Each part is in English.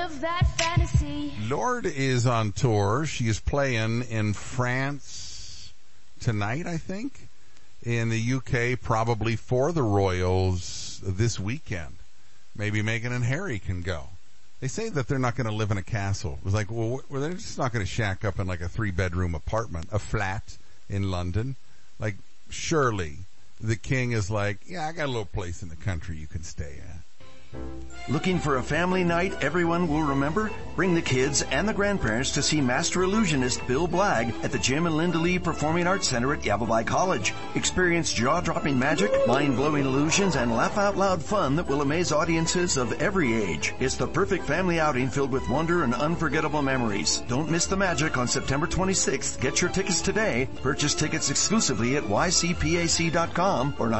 of that fantasy. Lorde is on tour. She is playing in France tonight, I think. In the UK, probably for the Royals this weekend. Maybe Meghan and Harry can go. They say that they're not going to live in a castle. It was like, well, they're just not going to shack up in like a 3-bedroom apartment, a flat in London. Like, surely the king is like, yeah, I got a little place in the country you can stay at. Looking for a family night everyone will remember? Bring the kids and the grandparents to see master illusionist Bill Blagg at the Jim and Linda Lee Performing Arts Center at Yavapai College. Experience jaw-dropping magic, mind-blowing illusions, and laugh-out-loud fun that will amaze audiences of every age. It's the perfect family outing filled with wonder and unforgettable memories. Don't miss the magic on September 26th. Get your tickets today. Purchase tickets exclusively at ycpac.com or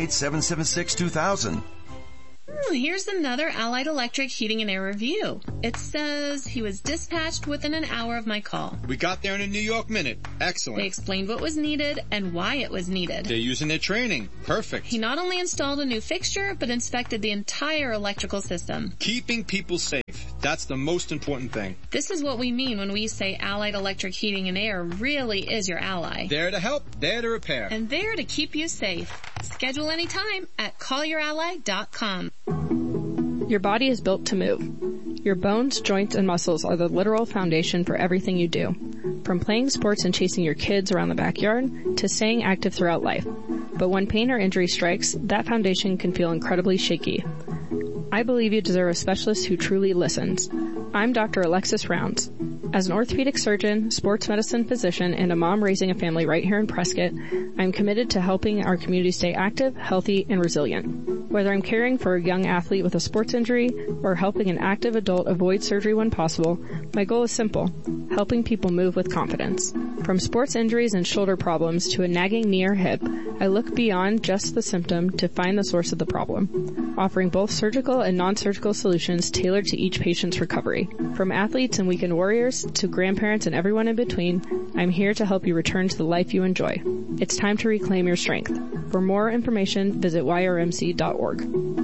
928-776-2000. Here's another Allied Electric heating and air review. It says he was dispatched within an hour of my call. We got there in a New York minute. Excellent. They explained what was needed and why it was needed. They're using their training. Perfect. He not only installed a new fixture, but inspected the entire electrical system. Keeping people safe. That's the most important thing. This is what we mean when we say Allied Electric Heating and Air really is your ally. There to help, there to repair. And there to keep you safe. Schedule anytime at callyourally.com. Your body is built to move. Your bones, joints, and muscles are the literal foundation for everything you do. From playing sports and chasing your kids around the backyard to staying active throughout life. But when pain or injury strikes, that foundation can feel incredibly shaky. I believe you deserve a specialist who truly listens. I'm Dr. Alexis Rounds. As an orthopedic surgeon, sports medicine physician, and a mom raising a family right here in Prescott, I'm committed to helping our community stay active, healthy, and resilient. Whether I'm caring for a young athlete with a sports injury or helping an active adult avoid surgery when possible, my goal is simple: helping people move with confidence. From sports injuries and shoulder problems to a nagging knee or hip, I look beyond just the symptom to find the source of the problem, offering both surgical and non-surgical solutions tailored to each patient's recovery. From athletes and weekend warriors to grandparents and everyone in between, I'm here to help you return to the life you enjoy. It's time to reclaim your strength. For more information, visit yrmc.org.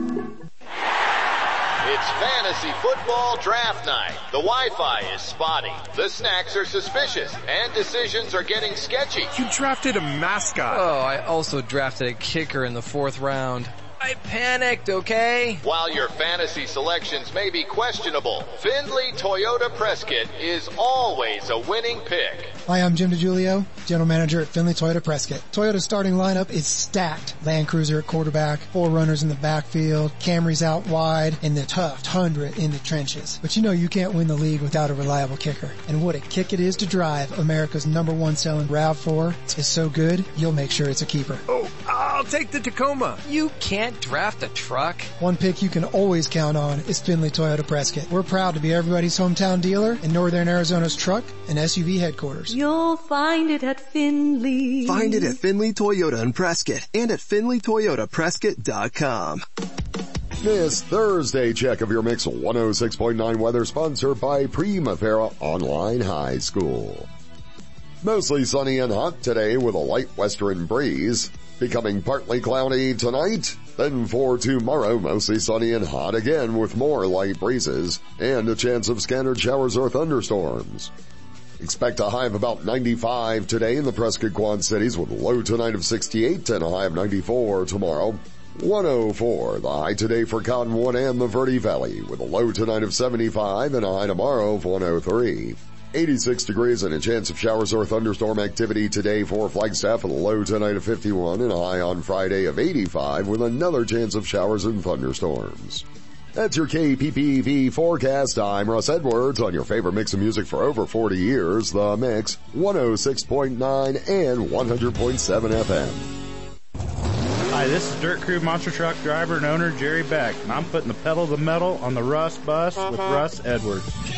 It's fantasy football draft night. The Wi-Fi is spotty. The snacks are suspicious. And decisions are getting sketchy. You drafted a mascot. Oh, I also drafted a kicker in the 4th round. I panicked, okay? While your fantasy selections may be questionable, Findlay Toyota Prescott is always a winning pick. Hi, I'm Jim DiGiulio, General Manager at Findlay Toyota Prescott. Toyota's starting lineup is stacked. Land Cruiser at quarterback, 4 runners in the backfield, Camrys out wide, and the tough Tundra in the trenches. But you know you can't win the league without a reliable kicker. And what a kick it is to drive. America's #1 selling RAV4 is so good, you'll make sure it's a keeper. Oh, I'll take the Tacoma. You can't draft a truck. One pick you can always count on is Findlay Toyota Prescott. We're proud to be everybody's hometown dealer in Northern Arizona's truck and SUV headquarters. You'll find it at Findlay. Find it at Findlay Toyota in Prescott and at FindlayToyotaPrescott.com. This Thursday check of your Mix 106.9 weather sponsored by Primavera Online High School. Mostly sunny and hot today with a light western breeze. Becoming partly cloudy tonight. Then for tomorrow, mostly sunny and hot again with more light breezes and a chance of scattered showers or thunderstorms. Expect a high of about 95 today in the Prescott Quad Cities with a low tonight of 68 and a high of 94 tomorrow. 104, the high today for Cottonwood and the Verde Valley with a low tonight of 75 and a high tomorrow of 103. 86 degrees and a chance of showers or thunderstorm activity today for Flagstaff with a low tonight of 51 and a high on Friday of 85 with another chance of showers and thunderstorms. That's your KPPV forecast. I'm Russ Edwards on your favorite mix of music for over 40 years, The Mix 106.9 and 100.7 FM. Hi, this is Dirt Crew Monster Truck driver and owner Jerry Beck, and I'm putting the pedal to the metal on the Russ Bus with Russ Edwards.